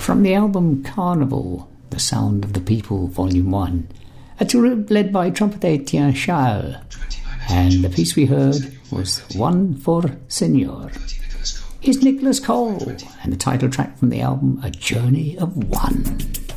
From the album Carnival, The Sound of the People, Volume 1, a tour led by trumpeter Etienne Charles, and the piece we heard was One for Senor. Here's Nicholas Cole, and the title track from the album A Journey of One.